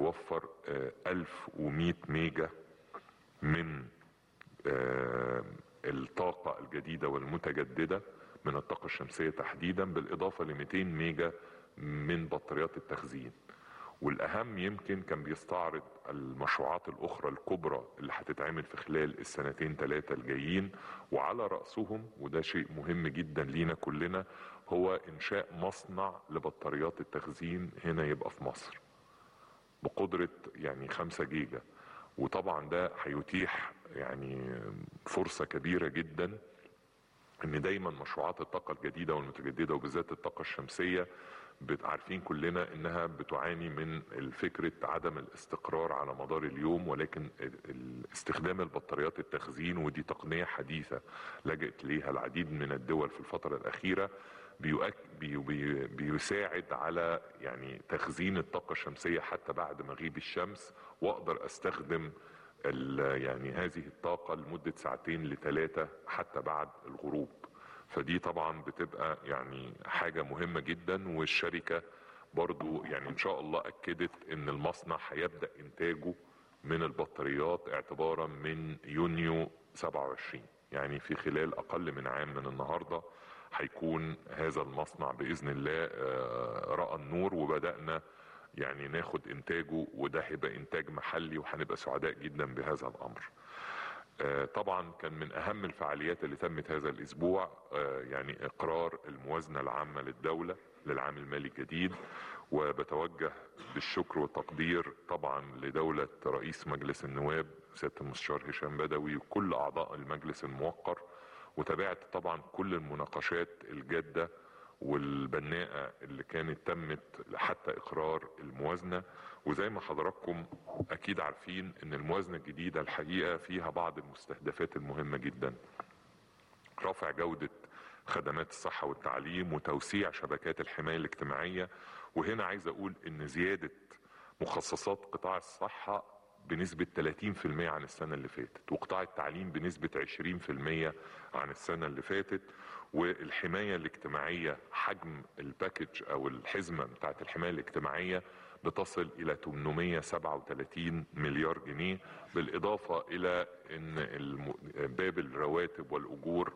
يوفر 1100 ميجا من الطاقة الجديدة والمتجددة من الطاقة الشمسية تحديدا، بالإضافة ل 200 ميجا من بطاريات التخزين. والأهم يمكن كان بيستعرض المشروعات الأخرى الكبرى اللي هتتعمل في خلال السنتين 3 الجايين، وعلى رأسهم وده شيء مهم جدا لينا كلنا هو إنشاء مصنع لبطاريات التخزين هنا يبقى في مصر بقدرة يعني 5 جيجا. وطبعا ده هيتيح يعني فرصة كبيرة جدا ان دايما مشروعات الطاقة الجديدة والمتجددة وبالذات الطاقة الشمسية عارفين كلنا انها بتعاني من فكرة عدم الاستقرار على مدار اليوم، ولكن استخدام البطاريات التخزين ودي تقنية حديثة لجأت ليها العديد من الدول في الفترة الأخيرة بيساعد على يعني تخزين الطاقة الشمسية حتى بعد مغيب الشمس، واقدر استخدم يعني هذه الطاقة لمدة 2 ل3 حتى بعد الغروب. فدي طبعا بتبقى يعني حاجة مهمة جدا، والشركة برضو يعني ان شاء الله اكدت ان المصنع هيبدأ انتاجه من البطاريات اعتبارا من يونيو 27، يعني في خلال اقل من عام من النهاردة هيكون هذا المصنع باذن الله رأى النور، وبدأنا يعني ناخد انتاجه، وده هيبقى انتاج محلي وهنبقى سعداء جدا بهذا الامر. طبعا كان من اهم الفعاليات اللي تمت هذا الاسبوع يعني اقرار الموازنة العامة للدولة للعام المالي الجديد، وبتوجه بالشكر والتقدير طبعا لدولة رئيس مجلس النواب سيادة المستشار هشام بدوي وكل اعضاء المجلس الموقر، وتابعت طبعا كل المناقشات الجادة والبناءة اللي كانت تمت حتى اقرار الموازنة. وزي ما حضراتكم اكيد عارفين ان الموازنة الجديدة الحقيقة فيها بعض المستهدفات المهمة جدا: رفع جودة خدمات الصحة والتعليم وتوسيع شبكات الحماية الاجتماعية. وهنا عايز اقول ان زيادة مخصصات قطاع الصحة بنسبة 30% عن السنة اللي فاتت، وقطاع التعليم بنسبة 20% عن السنة اللي فاتت، والحماية الاجتماعية حجم الباكج او الحزمة بتاعت الحماية الاجتماعية بتصل الى 837 مليار جنيه، بالاضافة الى ان باب الرواتب والاجور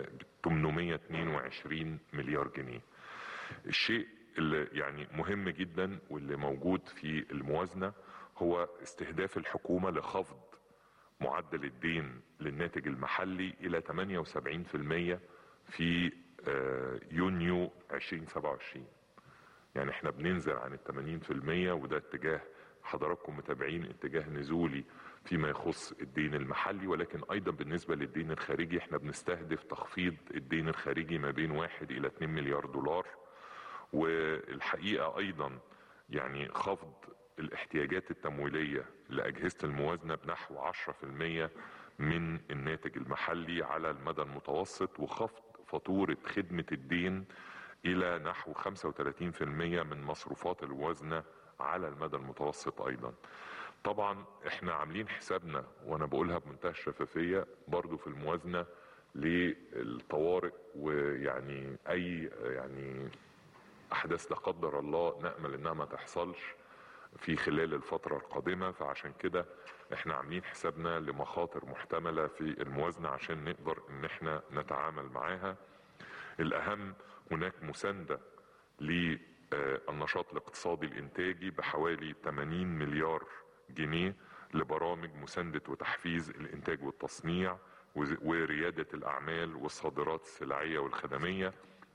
822 مليار جنيه. الشيء اللي يعني مهم جدا واللي موجود في الموازنة هو استهداف الحكومة لخفض معدل الدين للناتج المحلي الى 78% في يونيو 2027. يعني احنا بننزل عن 80%، وده اتجاه حضراتكم متابعين اتجاه نزولي فيما يخص الدين المحلي، ولكن ايضا بالنسبة للدين الخارجي احنا بنستهدف تخفيض الدين الخارجي ما بين 1 إلى 2 مليار دولار. والحقيقة ايضا يعني خفض الاحتياجات التمويلية لأجهزة الموازنة بنحو 10% من الناتج المحلي على المدى المتوسط، وخفض فاتورة خدمة الدين الى نحو 35% من مصروفات الموازنة على المدى المتوسط ايضا. طبعا احنا عاملين حسابنا، وانا بقولها بمنتهى الشفافية برضو في الموازنة، للطوارئ ويعني اي يعني احداث لا قدر الله نأمل انها ما تحصلش في خلال الفترة القادمة. فعشان كده احنا عاملين حسابنا لمخاطر محتملة في الموازنة عشان نقدر ان احنا نتعامل معاها. الاهم هناك مساندة للنشاط الاقتصادي الانتاجي بحوالي 80 مليار جنيه لبرامج مساندة وتحفيز الانتاج والتصنيع وريادة الاعمال والصادرات السلعية والخدمية.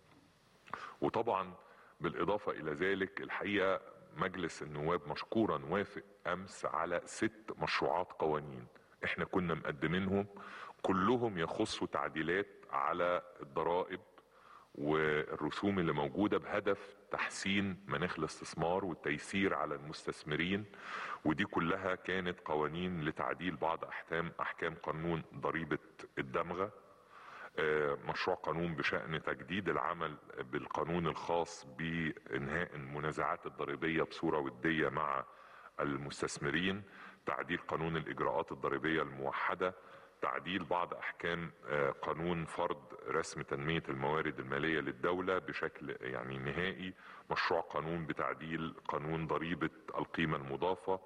وطبعا بالاضافة الى ذلك الحقيقة مجلس النواب مشكورا وافق امس على 6 مشروعات قوانين احنا كنا مقدمينهم، كلهم يخصوا تعديلات على الضرائب والرسوم اللي موجودة بهدف تحسين مناخ الاستثمار والتيسير على المستثمرين. ودي كلها كانت قوانين لتعديل بعض احكام قانون ضريبة الدمغة، مشروع قانون بشأن تجديد العمل بالقانون الخاص بإنهاء المنازعات الضريبية بصورة ودية مع المستثمرين، تعديل قانون الإجراءات الضريبية الموحدة، تعديل بعض احكام قانون فرض رسم تنمية الموارد المالية للدولة بشكل يعني نهائي، مشروع قانون بتعديل قانون ضريبة القيمة المضافة،